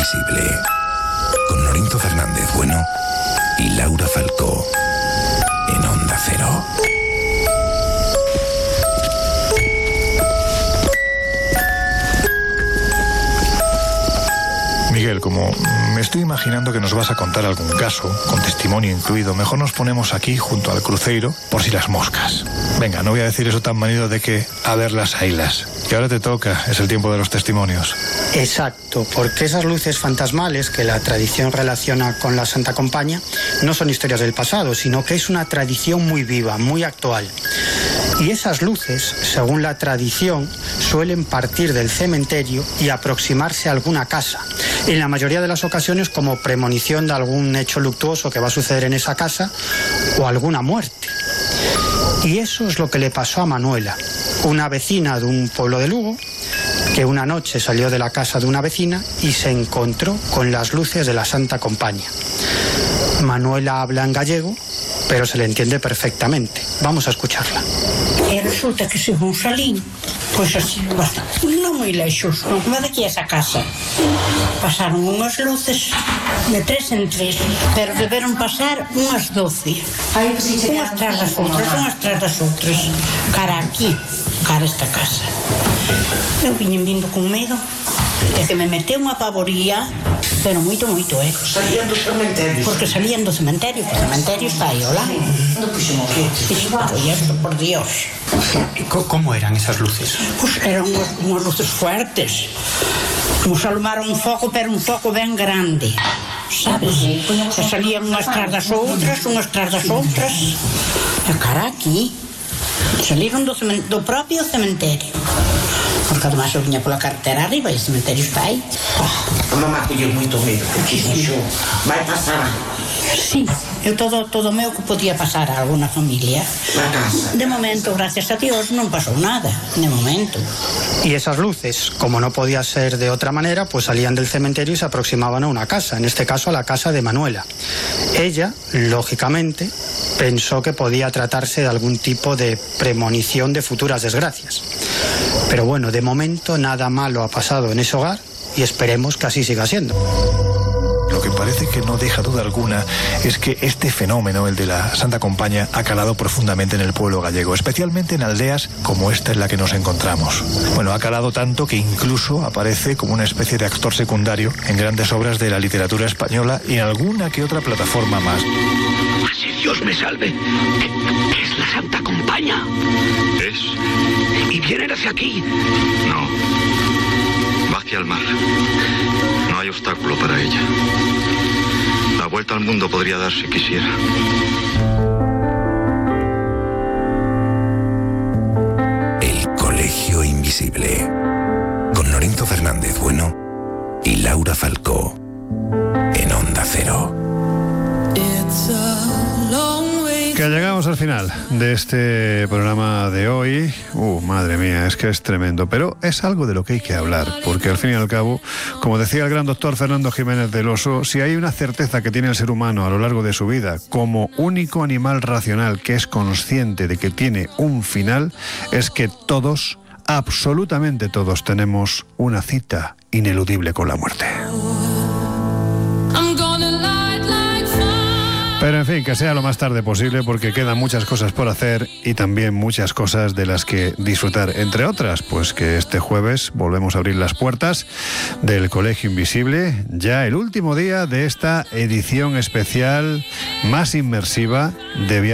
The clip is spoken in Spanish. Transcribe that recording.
Invisible, con Lorenzo Fernández Bueno y Laura Falcó, en Onda Cero. Miguel, como me estoy imaginando que nos vas a contar algún caso, con testimonio incluido, mejor nos ponemos aquí junto al cruceiro por si las moscas. Venga, no voy a decir eso tan manido de que a ver las ailas. Que ahora te toca, es el tiempo de los testimonios. Exacto, porque esas luces fantasmales que la tradición relaciona con la Santa Compaña no son historias del pasado, sino que es una tradición muy viva, muy actual. Y esas luces, según la tradición, suelen partir del cementerio y aproximarse a alguna casa. En la mayoría de las ocasiones como premonición de algún hecho luctuoso que va a suceder en esa casa o alguna muerte. Y eso es lo que le pasó a Manuela, una vecina de un pueblo de Lugo, que una noche salió de la casa de una vecina y se encontró con las luces de la Santa Compaña. Manuela habla en gallego, pero se le entiende perfectamente. Vamos a escucharla. E resulta que según salín, pois así, non moi lexos, non como daqui a esa casa. Pasaron unhas luces de 3 en 3, pero deberon pasar unhas 12. Unhas tras das outras, cara aquí, cara esta casa. Eu viñen vindo con medo, e que me meteu unha pavoría, pero moito, Salían do cementerio. Porque salían do cementerio, que o cementerio está aí, olá. Non puxemos que. Foi isto, por Dios. Como eran esas luces? Pois eran unhas luces fuertes. Como se alumara un foco, pero un foco ben grande, sabes? E salían unhas tras das outras, e cara aquí. Salieron do propio cementerio. Porque además eu viña pola carretera arriba e o cementerio está aí. A mamá colleu moito medo, porque dixo, vai pasar Sí, eu todo meu que podía pasar a alguna familia. na casa. De momento, gracias a Dios, non pasou nada, de momento. Y esas luces, como no podía ser de otra manera, pues salían del cementerio y se aproximaban a una casa, en este caso a la casa de Manuela. Ella, lógicamente, pensó que podía tratarse de algún tipo de premonición de futuras desgracias. Pero bueno, de momento nada malo ha pasado en ese hogar y esperemos que así siga siendo. Lo que parece que no deja duda alguna es que este fenómeno, el de la Santa Compaña, ha calado profundamente en el pueblo gallego, especialmente en aldeas como esta en la que nos encontramos. Bueno, ha calado tanto que incluso aparece como una especie de actor secundario en grandes obras de la literatura española y en alguna que otra plataforma más. Si Dios me salve, ¿qué es la Santa Compaña? ¿Es? ¿Y vienen hacia aquí? No. Va hacia el mar. No hay obstáculo para ella. La vuelta al mundo podría dar si quisiera. El Colegio Invisible, con Lorenzo Fernández Bueno y Laura Falcó, en Onda Cero. Que llegamos al final de este programa de hoy. Madre mía, es que es tremendo, pero es algo de lo que hay que hablar, porque al fin y al cabo, como decía el gran doctor Fernando Jiménez del Oso, si hay una certeza que tiene el ser humano a lo largo de su vida, como único animal racional que es consciente de que tiene un final, es que todos, absolutamente todos, tenemos una cita ineludible con la muerte. Pero en fin, que sea lo más tarde posible, porque quedan muchas cosas por hacer y también muchas cosas de las que disfrutar. Entre otras, pues que este jueves volvemos a abrir las puertas del Colegio Invisible, ya el último día de esta edición especial más inmersiva de